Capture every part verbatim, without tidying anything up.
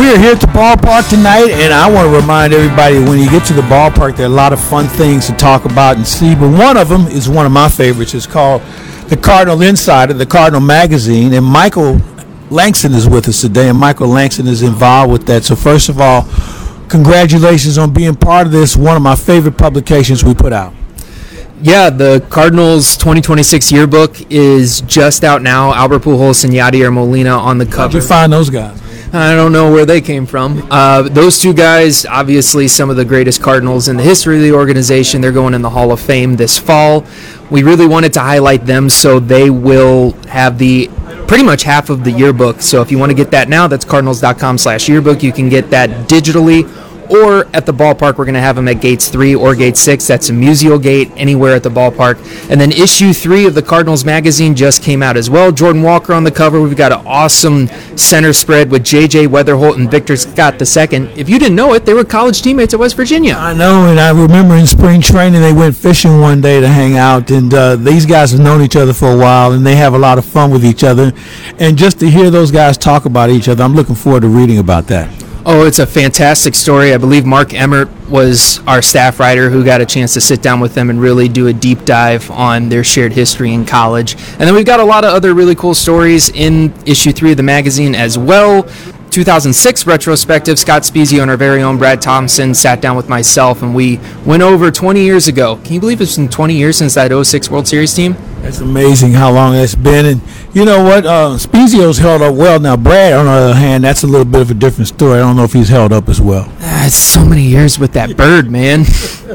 We are here at the ballpark tonight, and I want to remind everybody when you get to the ballpark, there are a lot of fun things to talk about and see, but one of them is one of my favorites. It's called the Cardinal Insider, the Cardinal Magazine, and Michael Langston is with us today, and Michael Langston is involved with that. So first of all, congratulations on being part of this, one of my favorite publications we put out. Yeah, the Cardinals twenty twenty-six yearbook is just out now. Albert Pujols and Yadier Molina on the cover. How'd you find those guys? I don't know where they came from. Uh, those two guys, obviously some of the greatest Cardinals in the history of the organization. They're going in the Hall of Fame this fall. We really wanted to highlight them, so they will have the pretty much half of the yearbook. So if you want to get that now, that's cardinals.com slash yearbook. You can get that digitally, or at the ballpark, we're going to have them at Gates three or Gate six. That's a Musial Gate, anywhere at the ballpark. And then issue three of the Cardinals magazine just came out as well. Jordan Walker on the cover. We've got an awesome center spread with J J Weatherholt and Victor Scott the second. If you didn't know it, they were college teammates at West Virginia. I know, and I remember in spring training they went fishing one day to hang out, and uh, these guys have known each other for a while, and they have a lot of fun with each other. And just to hear those guys talk about each other, I'm looking forward to reading about that. Oh, it's a fantastic story. I believe Mark Emmert was our staff writer who got a chance to sit down with them and really do a deep dive on their shared history in college. And then we've got a lot of other really cool stories in issue three of the magazine as well. two thousand six retrospective, Scott Spezio and our very own Brad Thompson sat down with myself and we went over twenty years ago. Can you believe it's been twenty years since that oh six World Series team? That's amazing how long that's been. And you know what? Uh, Spezio's held up well. Now, Brad, on the other hand, that's a little bit of a different story. I don't know if he's held up as well. Ah, it's so many years with that bird, man.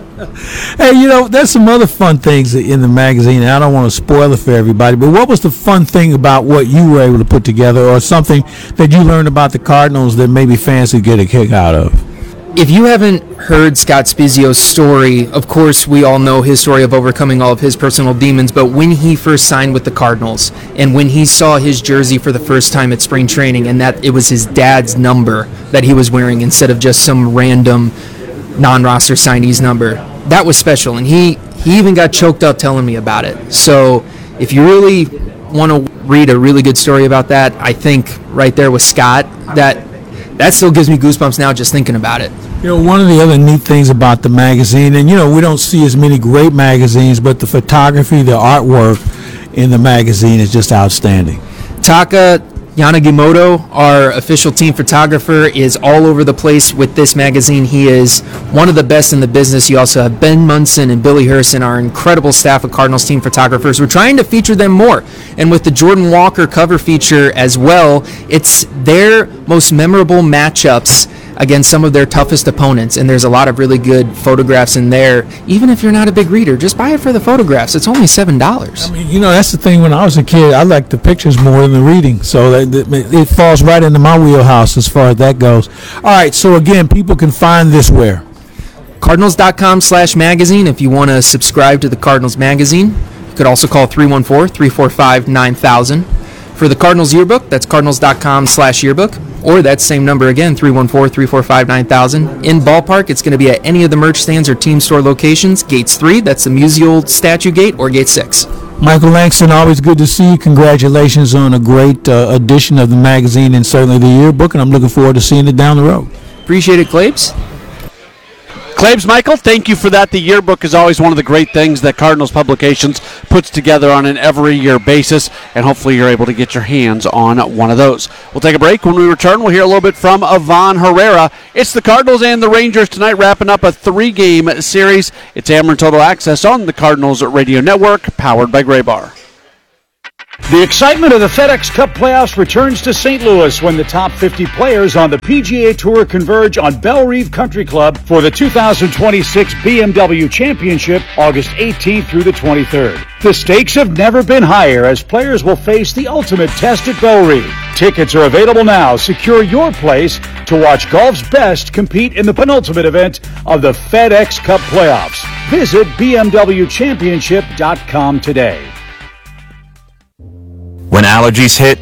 Hey, you know, there's some other fun things in the magazine, and I don't want to spoil it for everybody, but what was the fun thing about what you were able to put together, or something that you learned about the Cardinals that maybe fans could get a kick out of? If you haven't heard Scott Spezio's story, of course, we all know his story of overcoming all of his personal demons, but when he first signed with the Cardinals and when he saw his jersey for the first time at spring training and that it was his dad's number that he was wearing instead of just some random non-roster signee's number, that was special. And he, he even got choked up telling me about it. So if you really want to read a really good story about that, I think right there with Scott, that that still gives me goosebumps now just thinking about it. You know, one of the other neat things about the magazine, and you know, we don't see as many great magazines, but the photography, the artwork in the magazine is just outstanding. Taka Yanagimoto, our official team photographer, is all over the place with this magazine. He is one of the best in the business. You also have Ben Munson and Billy Herson, our incredible staff of Cardinals team photographers. We're trying to feature them more. And with the Jordan Walker cover feature as well, it's their most memorable matchups against some of their toughest opponents, and there's a lot of really good photographs in there. Even if you're not a big reader, just buy it for the photographs. It's only seven dollars. I mean, you know, that's the thing. When I was a kid, I liked the pictures more than the reading, so that, that, it falls right into my wheelhouse as far as that goes. All right, so again, people can find this where? Cardinals.com slash magazine if you want to subscribe to the Cardinals magazine. You could also call three one four, three four five, nine thousand. For the Cardinals yearbook, that's cardinals.com slash yearbook, or that same number again, three one four, three four five, nine thousand. In ballpark, it's going to be at any of the merch stands or team store locations. Gates three, that's the Musial Statue Gate, or Gate six. Michael Langston, always good to see you. Congratulations on a great uh, edition of the magazine and certainly the yearbook, and I'm looking forward to seeing it down the road. Appreciate it, Claibs. Claibs, Michael, thank you for that. The yearbook is always one of the great things that Cardinals Publications puts together on an every-year basis, and hopefully you're able to get your hands on one of those. We'll take a break. When we return, we'll hear a little bit from Ivan Herrera. It's the Cardinals and the Rangers tonight, wrapping up a three-game series. It's Ameren Total Access on the Cardinals Radio Network, powered by Graybar. The excitement of the FedEx Cup playoffs returns to Saint Louis when the top fifty players on the P G A Tour converge on Bellerive Country Club for the two thousand twenty-six B M W Championship, August eighteenth through the twenty-third. The stakes have never been higher as players will face the ultimate test at Bellerive. Tickets are available now. Secure your place to watch golf's best compete in the penultimate event of the FedEx Cup playoffs. Visit B M W championship dot com today. When allergies hit,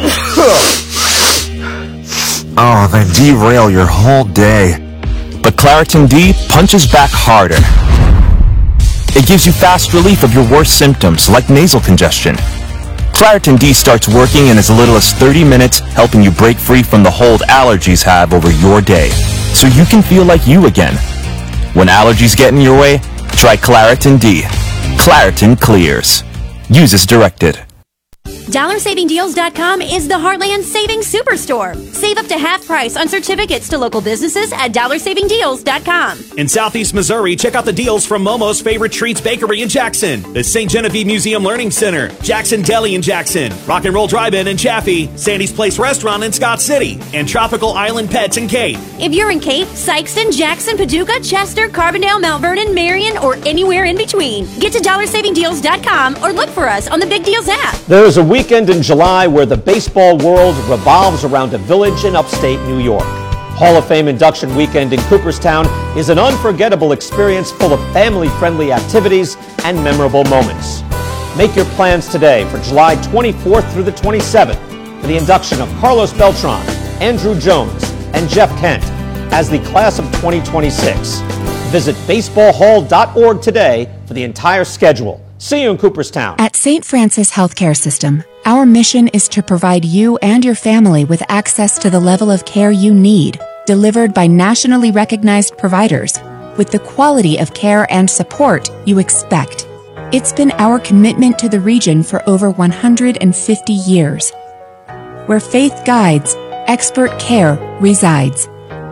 oh, they derail your whole day. But Claritin D punches back harder. It gives you fast relief of your worst symptoms, like nasal congestion. Claritin D starts working in as little as thirty minutes, helping you break free from the hold allergies have over your day, so you can feel like you again. When allergies get in your way, try Claritin D. Claritin clears. Use as directed. Dollar Saving Deals dot com is the Heartland Savings Superstore. Save up to half price on certificates to local businesses at Dollar Saving Deals dot com. In Southeast Missouri, check out the deals from Momo's Favorite Treats Bakery in Jackson, the Saint Genevieve Museum Learning Center, Jackson Deli in Jackson, Rock and Roll Drive-In in Chaffee, Sandy's Place Restaurant in Scott City, and Tropical Island Pets in Cape. If you're in Cape, Sykeston, Jackson, Paducah, Chester, Carbondale, Mount Vernon, Marion, or anywhere in between, get to Dollar Saving Deals dot com or look for us on the Big Deals app. There is a weekend in July where the baseball world revolves around a village in upstate New York. Hall of Fame induction weekend in Cooperstown is an unforgettable experience full of family-friendly activities and memorable moments. Make your plans today for July twenty-fourth through the twenty-seventh for the induction of Carlos Beltran, Andrew Jones, and Jeff Kent as the class of twenty twenty-six. Visit baseball hall dot org today for the entire schedule. See you in Cooperstown. At Saint Francis Healthcare System, our mission is to provide you and your family with access to the level of care you need, delivered by nationally recognized providers, with the quality of care and support you expect. It's been our commitment to the region for over one hundred fifty years. Where faith guides, expert care resides.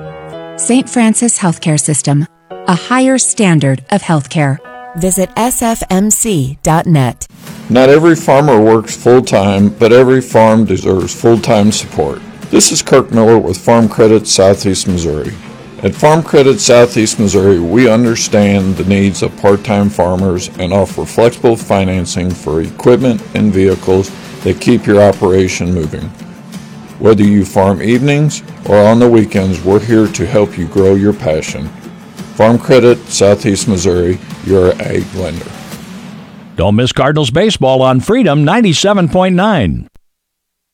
Saint Francis Healthcare System, a higher standard of healthcare. Visit S F M C dot net. Not every farmer works full-time, but every farm deserves full-time support. This is Kirk Miller with Farm Credit Southeast Missouri. At Farm Credit Southeast Missouri, we understand the needs of part-time farmers and offer flexible financing for equipment and vehicles that keep your operation moving. Whether you farm evenings or on the weekends, we're here to help you grow your passion. Farm Credit Southeast Missouri, your ag lender. Don't miss Cardinals baseball on Freedom ninety-seven point nine.